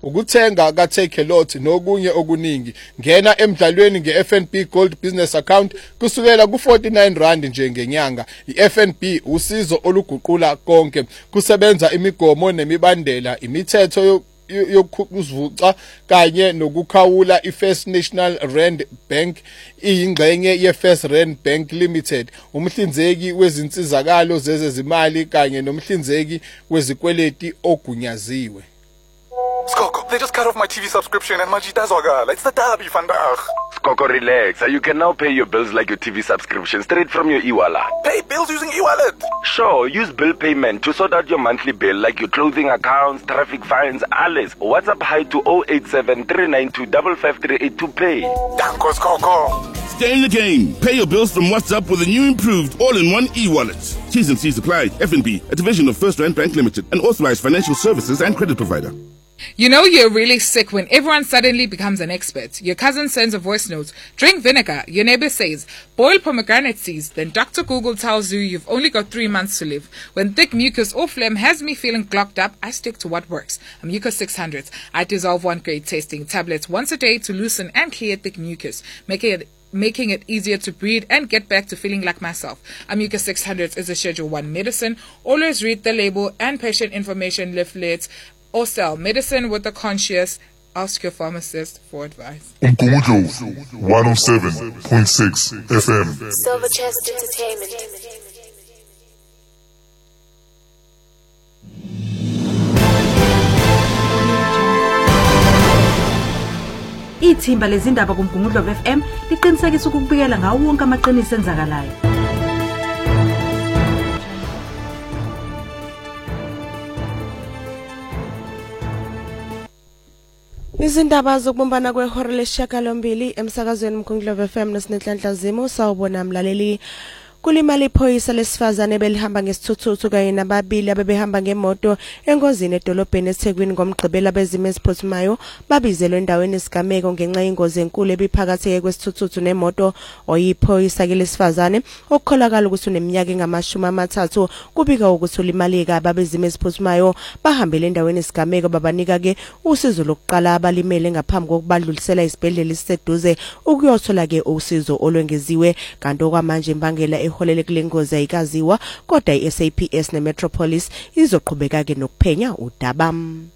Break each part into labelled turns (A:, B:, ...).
A: ukuthenga ka Takealot nokunye okuningi. Ngena emdlalweni ngeFNB Gold Business Account kusukela ku R49 nje ngenyanga. iFNB usizo oluguqula konke. Kusebenza imigomo nemibandela, imithetho yokuzivuca kanye nokukhawula iFirst National Rand Bank iyingxenye yeFirst Rand Bank Limited, umhlinzeki wezinsizakalo zezezimali kanye nomhlinzeki wezikweleti ogunyaziwe.
B: Skoko, they just cut off my TV subscription and Majita Zwagala. It's the derby vandag.
C: Skoko, relax. You can now pay your bills like your TV subscription straight from your e-wallet.
B: Pay bills using e-wallet?
C: Sure, use bill payment to sort out your monthly bill like your clothing accounts, traffic fines, alles. WhatsApp hi to 087 392 55382 to pay.
B: Danko, Skoko.
D: Stay in the game. Pay your bills from WhatsApp with a new improved all-in-one e-wallet. T's and C's apply. FNB, a division of First Rand Bank Limited, an authorized financial services and credit provider.
E: You know you're really sick when everyone suddenly becomes an expert. Your cousin sends a voice note. Drink vinegar. Your neighbor says, boil pomegranate seeds. Then Dr. Google tells you you've only got 3 months to live. When thick mucus or phlegm has me feeling clogged up, I stick to what works. Mucus 600. I dissolve 1 grade tasting tablets once a day to loosen and clear thick mucus, making it easier to breathe and get back to feeling like myself. Amucus 600 is a Schedule 1 medicine. Always read the label and patient information leaflets or sell medicine with a conscience. Ask your pharmacist for advice.
F: Unkujo 107.6 FM.
G: Silver Chest Entertainment.
H: Ithimba lezindaba kuMgungundlo FM liqinisekisa ukubikela ngawo wonke amaqiniso enzakalayo.
I: Izindaba zokubumbana kwehora lesishiyagalombili emsakazweni Mgungundlo FM noSinenhlanhla Zimo sawubona mlaleli. Kulimali iphoyisa lesifazane belihamba ngesithuthuthi kanye nababili abebehamba ngemoto engozini edolobheni eThekwini ngomgqibelo bezimo eziphuthumayo babizelwe endaweni esigameko ngenxa yengozi enkulu ebiphakathi kwesithuthuthi nemoto oyiphoyisa ke lesifazane okukholakala ukuthi uneminyaka engama-30 kubika ukuthi ulimali kabi abezimo eziphuthumayo bahambele endaweni esigameko babanika ke usizo lokuqala abalimele ngaphambi kokubadlulisela isibhedlela esiseduze ukuyothola ke usizo olwengeziwe kanti okwamanje imbangela eholele kule ngozi ayikaziwa kodwa iSAPS neMetropolis izoqhubeka ke nokuphenya udaba.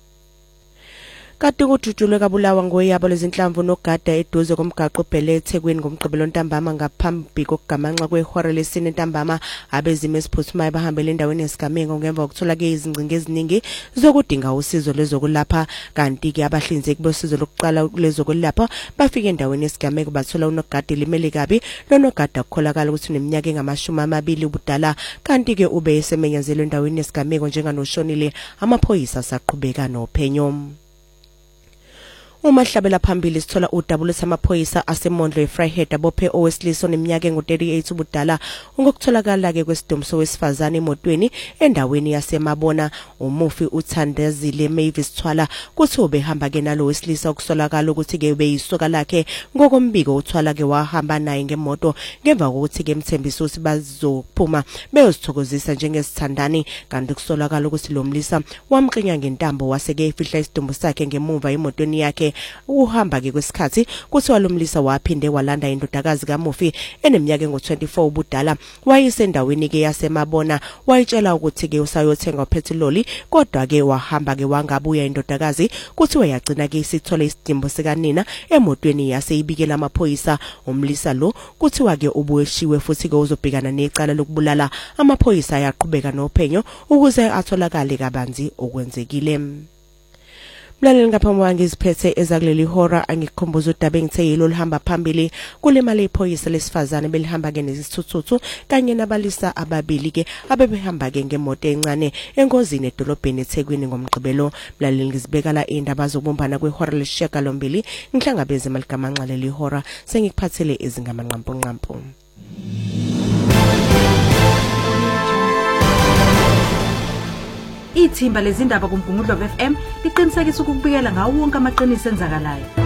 I: Kade kujujulwe kabulawa ngoyabo lezinhlamvu nogada eduze komgaqo ubhele eThekwini ngomgqibelo ntambama ngaphambi kokugamanxa kwehora lesine ntambama abezimo eziphuthumayo bahambele endaweni esigameko ngemva kokuthola ke izingcingo eziningi zokudinga usizo lezokulapha kanti ke abahlinzeki bosizo lokuqala lezokulapha bafike endaweni esigameko bathola unogada limele kabi lonogada ukukholakala ukuthi uneminyaka engama-20 ubudala kanti ke ube esemenyezelwe endaweni esigameko njenganoshonile amaphoyisa asaqhubeka nophenyo. Umahlabela phambili sithola udaba lwesamaphoyisa aseMondlo eFryhead abophe owesilisa oneminyaka engu-38 ubudala ngokutholakala ke kwesidumbu wesifazane emotweni endaweni yaseMabona. Umufi uThandazile Mavis Thwala kuthi ubehamba ke nalo wesilisa okusolakala ukuthi ke beyisoka lakhe ngokombiko uthwala ke wahamba naye ngemoto ngemva kokuthi ke emthembisa ukuthi bazophuma beyozithokozisa njengesithandani kanti kusolakala ukuthi lo mlisa wamqinya ngentambo waseke efihla isidumbu sakhe ngemuva emotweni yakhe. Uhamba ke kwesikhathi kuthiwa lo mlisa waphinde walanda indodakazi kamufi eneminyaka engu-24 ubudala wayisendaweni ke yaseMabona wayitshela ukuthi ke usayothenga uphethiloli kodwa ke wahamba ke wangabuya indodakazi kuthiwa yagcina ke isithole isidimbo sikanina emotweni yaseyibikela amaphoyisa. Umlisa lo kuthiwa ke ubuyeshiwe futhi ke uzobhekana necala lokubulala. Amaphoyisa ayaqhubeka nophenyo ukuze atholakale kabanzi okwenzekile. Mlaleli ngaphambi kwangiziphethe ezakuleli hora angikukhumbuza udaba engithe yilo lihamba phambili kulimali iphoyisa lesifazane belihamba ke nesithuthu kanye nabalisa ababili ke abebehamba ke ngemoto encane engozini edolobheni eThekwini ngomgqibelo. Mlaleli ngizibekala indaba zokubumbana kwehora lesishiyagalombili ngihlangabeze maligamanxa leli hora sengikuphathele ezingamanqampunqampu.
H: Ithimba lezindaba kuMgungundlo FM liqinisekisa ukubikela ngawo wonke amaqiniso enzakalayo.